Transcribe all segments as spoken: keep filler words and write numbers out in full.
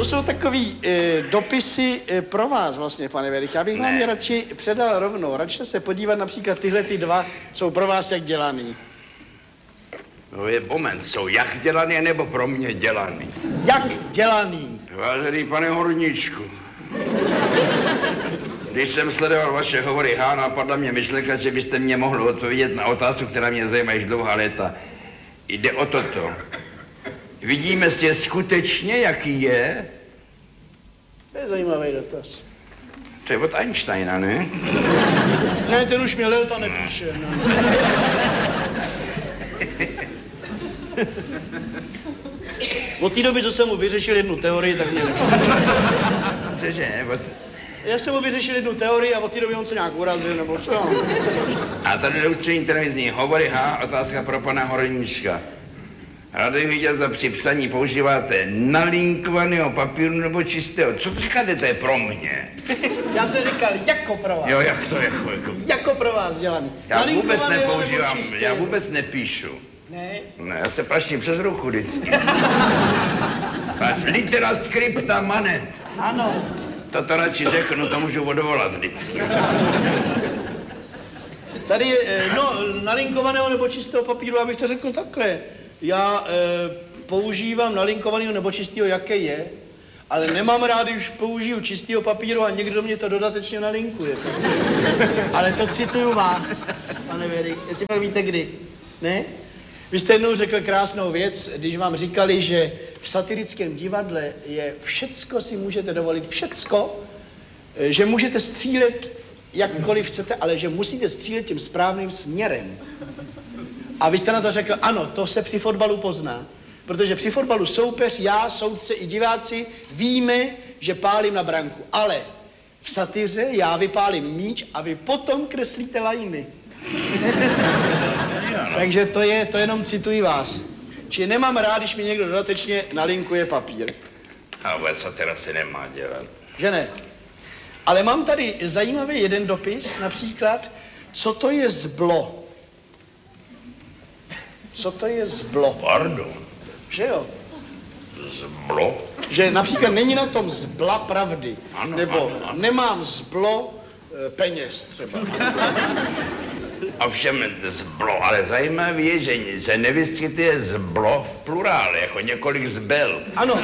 To jsou takový e, dopisy e, pro vás vlastně, pane Werich. Já bych vám je radši předal rovnou. Radši se podívat například tyhle ty dva, jsou pro vás jak dělaný. No je moment, jsou jak dělaný, nebo pro mě dělaný? Jak dělaný? Vážený pane Horníčku, když jsem sledoval vaše hovory, Há, napadla mě myšlenka, že byste mě mohl odpovědět na otázku, která mě zajímá již dlouhá léta. Jde o toto. Vidíme si skutečně, jaký je? To je zajímavý dotaz. To je od Einsteina, ne? Ne, ten už mě léta nepíše. No. Od té doby, co jsem mu vyřešil jednu teorii, tak mě nepíše. Cože? Od... Já jsem mu vyřešil jednu teorii a od té doby on se nějak urazil, nebo co? A tady do ústřední televizní hovory, Há, otázka pro pana Horníčka. Rád bych viděl, zda při psaní používáte nalinkovaného papíru nebo čistého. Co říkáte, to je pro mě? Já jsem říkal, jako pro vás. Jo, jak to je? Jako, jako pro vás dělaný. Já vůbec nepoužívám, já vůbec nepíšu. Ne? Ne, já se praštím přes ruku vždycky. Pač, litera scripta manet. Ano. Toto radši řeknu, to můžu odvolat vždycky. Tady je, no, nalinkovaného nebo čistého papíru, abych to řekl takhle. Já e, používám nalinkovaného nebo čistého, jaké je, ale nemám rád, když použiju čistého papíru a někdo mě to dodatečně nalinkuje. Ale to cituju vás, pane Werich, jestli pak víte kdy, ne? Vy jste jednou řekl krásnou věc, když vám říkali, že v satirickém divadle je všecko si můžete dovolit, všecko, že můžete střílet jakkoliv chcete, ale že musíte střílet tím správným směrem. A vy jste na to řekl, ano, to se při fotbalu pozná. Protože při fotbalu soupeř, já, soudce i diváci víme, že pálím na branku. Ale v satyře já vypálím míč a vy potom kreslíte lajny. Takže to je, to jenom cituji vás. Či nemám rád, když mi někdo dodatečně nalinkuje papír. A vůbec satyra se nemá dělat. Že ne? Ale mám tady zajímavý jeden dopis, například, co to je zblo. Co to je zblo? Pardon. Že jo? Zblo? Že například není na tom zbla pravdy. Ano, nebo ano, ano. nemám zblo e, peněz třeba. Ovšem zblo, ale zajímavé je, že se nevyskytuje zblo v plurále, jako několik zbel. Ano.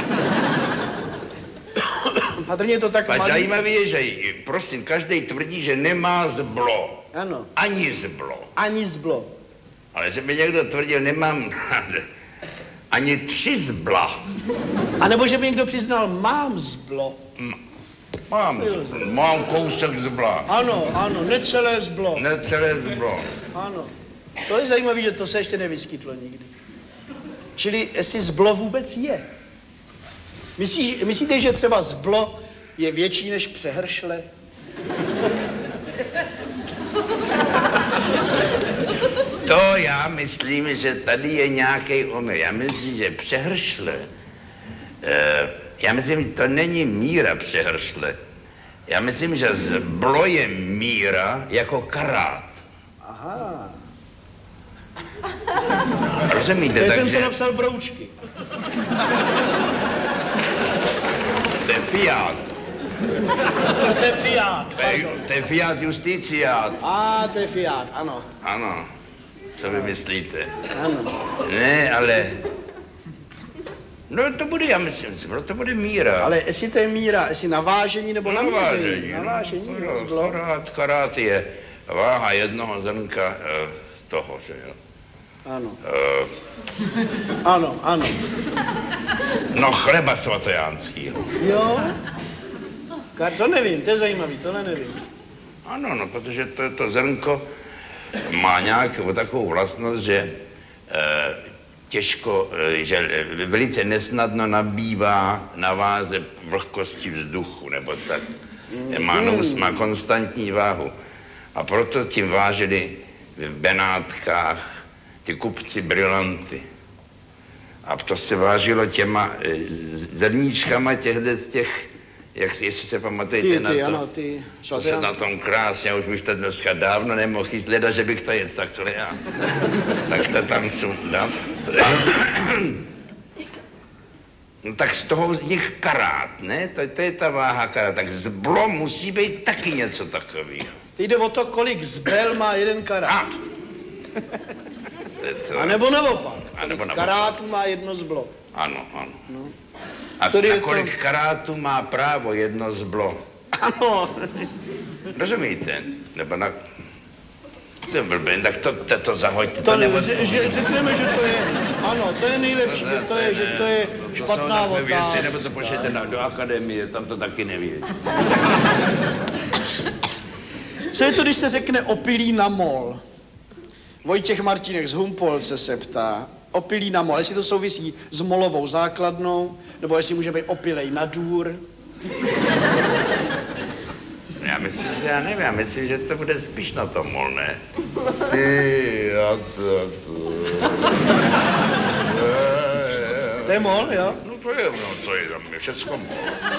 Patrně je to tak A malý. zajímavé je, že prosím, každý tvrdí, že nemá zblo. Ano. Ani zblo. Ani zblo. Ale že by někdo tvrdil, nemám ani tři zbla. A nebo že by někdo přiznal, mám zblo. Mám, zblo. Mám kousek zbla. Ano, ano, necelé zblo. Necelé zblo. Ano. To je zajímavé, že to se ještě nevyskytlo nikdy. Čili jestli zblo vůbec je. Myslí, myslíte, že třeba zblo je větší než přehršle? To já myslím, že tady je nějaký omyl. Já myslím, že přehršle, eh, já myslím, že to není míra přehršle. Já myslím, že zblo je míra jako karát. Aha. Rozumíte, To je takže... ten, co napsal broučky. To je Fiat. To je Fiat, To je, pardon. to je Fiat Justiciat. A, to je Fiat, ano. Ano. Co vy myslíte? Ano. Ne, ale... No to bude, já myslím, zblo, to bude míra. Ale jestli to je míra, jestli navážení nebo No, navážení? navážení. Navážení, No, zblo. karát, karát je váha jednoho zrnka eh, toho, že jo. Ano. Eh, Ano, ano. no chleba svatojánskýho. Jo? Kar, to nevím, to je zajímavý, tohle nevím. Ano, no, protože to, to zrnko má nějakou takovou vlastnost, že eh, těžko, eh, že eh, velice nesnadno nabývá na váze vlhkosti vzduchu, nebo tak. Má, nous, má konstantní váhu. A proto tím vážili v Benátkách ty kupci brillanty. A to se vážilo těma eh, zrníčkama těchto z těch, jak, jestli se pamatujete Ty, na ty, to. ano, ty To se na tom krásně, už bych to dneska dávno nemohl jít, leda, že bych to jet takhle a tak to tam sundám. No tak z toho z nich karát, ne? To, to je ta váha karát. Tak zblo musí být taky něco takového. Teď jde o to, kolik zbel má jeden karát. A, a nebo naopak. A nebo kolik naopak. karátů má jedno zblo. Ano, ano. No. A Tady na je kolik to... karátů má právo jedno zblo? Ano. Rozumíte? Nebo na... To je blbý, tak to, to, to zahoďte. To, To nebo... že, že, řekneme, že to je, ano, to je nejlepší, že to je, že to je špatná to jsou věci, otázka. nebo to pošlete na, do akademie, tam to taky nevědí. Co je to, když se řekne opilý na mol? Vojtěch Martínek z Humpolce se ptá, opilý na mol, jestli to souvisí s molovou základnou, nebo jestli může být opilej na důr. Já myslím, že já nevím, já myslím, že to bude spíš na tom mol, ne? Ty, já co, co. To je mol, jo? No to je, no to je za mě všecko mol.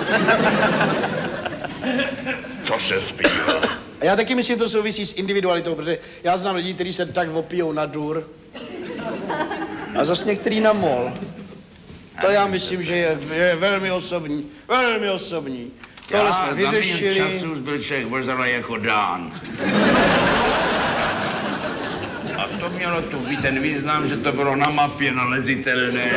Co se zpívá? A já taky myslím, že to souvisí s individualitou, protože já znám lidi, kteří se tak opijou na důr a zase některý na mol. To já myslím, že je, je velmi osobní, velmi osobní. Tohle jsme vyřešili. Já za mých časů byl člověk možná jako Dán. A to mělo tu ten význam, že to bylo na mapě nalezitelné.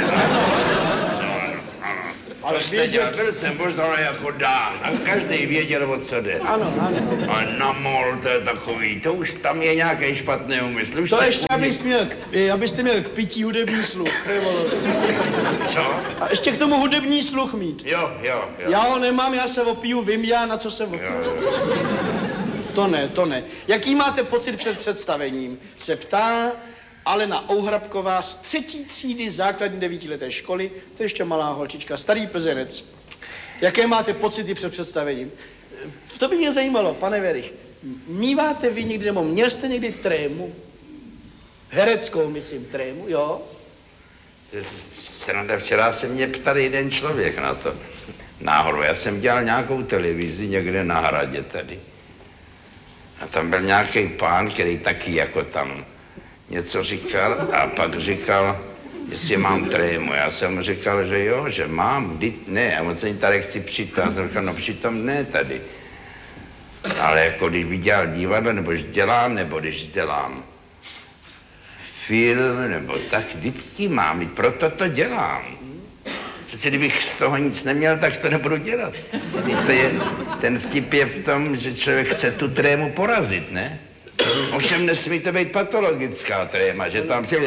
Ale věděl, byl jsem možná jako Dán a každý věděl, o co jde. Ano, ano. A na mol, to je takový, to už tam je nějaký špatný úmysl. Už To se ještě, umí... abys měl, k- abyste měl k pití hudební sluch. To je ono. Co? A ještě k tomu hudební sluch mít. Jo, jo, jo. Já ho nemám, já se opiju, vím já, na co se opiju. jo, jo. To ne, to ne. Jaký máte pocit před představením? Se ptá Alena Ouhrabková z třetí třídy základní devítileté školy, to je ještě malá holčička, starý Plzenec. Jaké máte pocity před představením? To by mě zajímalo, pane Verich. Míváte vy někdy, nebo měl jste někdy trému? Hereckou, myslím, trému, jo? To je sranda, včera se mě ptal jeden člověk na to. Náhodou, já jsem dělal nějakou televizi někde na hradě tady. A tam byl nějaký pán, který taky jako tam něco říkal a pak říkal, jestli mám trému. Já jsem mu říkal, že jo, že mám, vždyť ne. A on se mi tady chci přitom. Já jsem říkal, no přitom ne tady. Ale jako když by dělal divadlo, nebo když dělám, nebo když dělám film, nebo tak, vždycky mám, vždyť proto to dělám. Přece kdybych z toho nic neměl, tak to nebudu dělat. To je, ten vtip je v tom, že člověk chce tu trému porazit, ne? Ovšem nesmí to být patologická tréma, že tam se...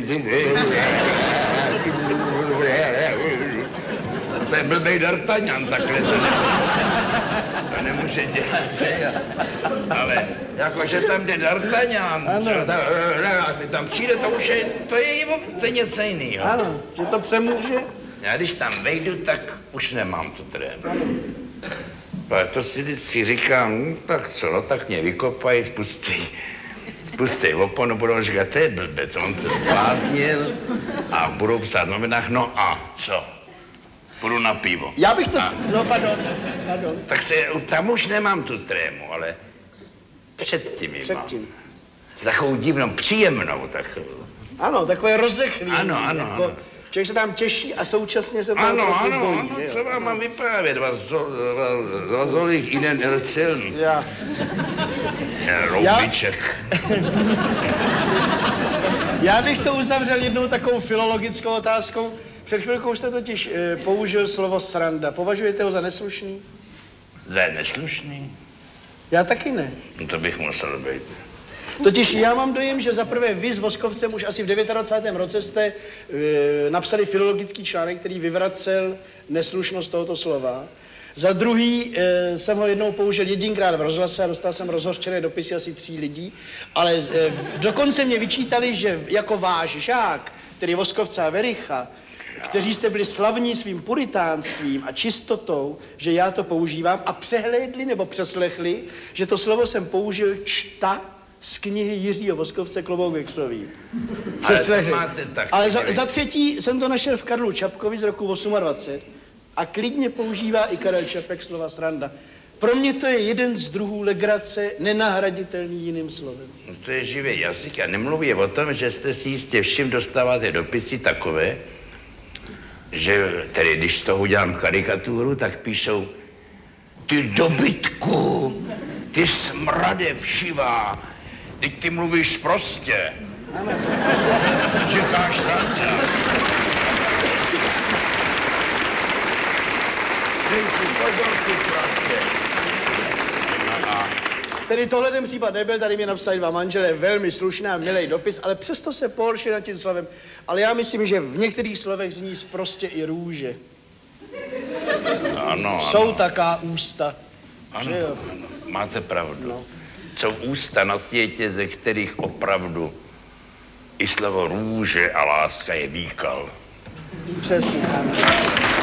To je blbej D'Artagnan, takhle to, ne... to nemůže dělat, že? Ale jakože tam jde D'Artagnan, a ty tam přijde, to už je, to je, to je něco jiného. Ano, že to přemůže. Já když tam vejdu, tak už nemám tu trému. Ale to si vždycky říkám, hm, tak co, no tak mě vykopají, spustí, spustí oponu, budou říkat, to je blbec, on se zbláznil a budou psát v novinách, no a co, půjdu na pivo. Já bych to... A, No, pardon, pardon. tak se, tam už nemám tu trému, ale předtím ji mám. Předtím. Takovou divnou, příjemnou takovou. Ano, takové rozechvění. Ano, ano, jako, ano. Člověk se tam těší a současně se tam Ano, trochu ano, bojí, ano, že jo? co vám mám vyprávět, vás zolích jeden erzählen. Já. Roubiček. Já bych to uzavřel jednou takovou filologickou otázkou. Před chvilkou jste totiž e, použil slovo sranda. Považujete ho za neslušný? Za neslušný? Já taky ne. No to bych musel být. Totiž já mám dojem, že za prvé vy s Voskovcem už asi v dvacátém devátém roce jste e, napsali filologický článek, který vyvracel neslušnost tohoto slova. Za druhý e, jsem ho jednou použil jedinkrát v rozhlase a dostal jsem rozhořčené dopisy asi tří lidí, ale e, dokonce mě vyčítali, že jako váš žák, tedy Voskovce a Vericha, kteří jste byli slavní svým puritánstvím a čistotou, že já to používám a přehlédli nebo přeslechli, že to slovo jsem použil čta z knihy Jiřího Voskovce Klobouk Exový. Přeslechli. Ale, to máte tak, Ale za, za třetí jsem to našel v Karlu Čapkovi z roku dvacet osm a klidně používá i Karel Čapek slova sranda. Pro mě to je jeden z druhů legrace, nenahraditelný jiným slovem. No to je živý jazyk a nemluví o tom, že jste si jistě všim dostáváte dopisy takové, že tedy když z toho udělám karikaturu, tak píšou ty dobytku, ty smrade všivá, teď ty mluvíš prostě. Čekáš randa. Dej si pozor, ty prase. No a Tedy tohle ten případ nebyl, tady mi napsali dva manželé, velmi slušný a milý dopis, ale přesto se pohoršili nad tím slovem. Ale já myslím, že v některých slovech zní prostě i růže. ano, ano. Jsou taká ústa. Ano, že jo? ano, máte pravdu. No. Jsou ústa na světě, ze kterých opravdu i slovo růže a láska je výkal. Přesně, ano.